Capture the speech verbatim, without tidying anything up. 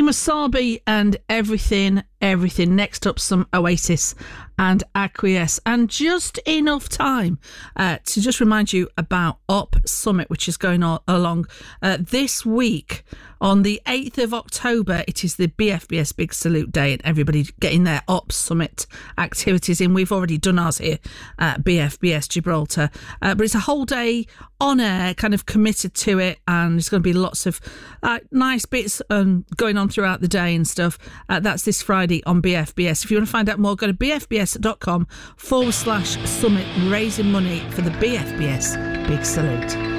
Wasabi and everything, everything. Next up, some Oasis and Acquiesce. And just enough time uh, to just remind you about Up Summit, which is going on along uh, this week. On the eighth of October, it is the B F B S Big Salute Day, and everybody getting their Up Summit activities in. We've already done ours here at B F B S Gibraltar, uh, but it's a whole day on air, kind of committed to it, and there's going to be lots of uh, nice bits um, going on throughout the day and stuff. Uh, that's this Friday on B F B S. If you want to find out more, go to bfbs.com forward slash summit, raising money for the B F B S Big Salute.